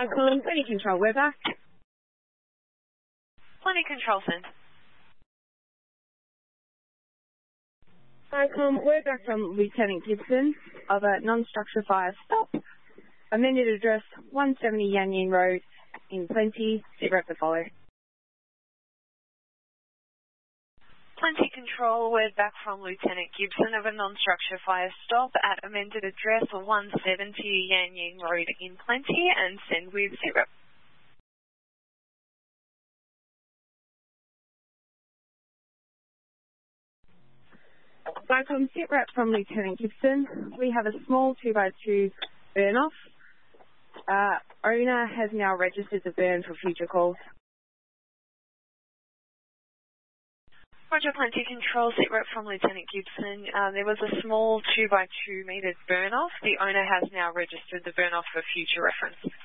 Plenty Control, we're back. Plenty Control, send. We're back from Lieutenant Gibson of a non-structure fire stop. Amended address 170 Yan Yin Road in Plenty. Sit rep to follow. Plenty Control, we're back from Lieutenant Gibson of a non-structure fire stop at amended address 170 Yan Yin Road in Plenty and send with sit rep. Sit rep from Lieutenant Gibson. We have a small 2x2 burn off. Owner has now registered the burn for future calls. Roger, Plenty Control, sit rep from Lieutenant Gibson. There was a small 2x2 metres burn off. The owner has now registered the burn off for future reference.